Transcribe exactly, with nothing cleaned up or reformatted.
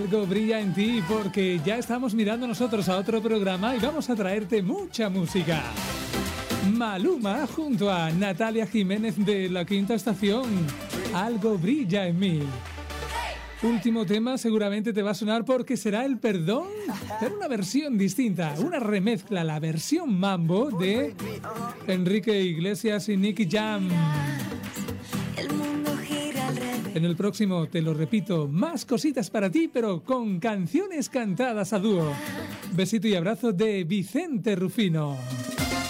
Algo brilla en ti, porque ya estamos mirando nosotros a otro programa y vamos a traerte mucha música. Maluma junto a Natalia Jiménez de La Quinta Estación. Algo brilla en mí. Último tema seguramente te va a sonar porque será El Perdón, pero una versión distinta, una remezcla, la versión mambo de Enrique Iglesias y Nicky Jam. En el próximo, te lo repito, más cositas para ti, pero con canciones cantadas a dúo. Besito y abrazo de Vicente Rufino.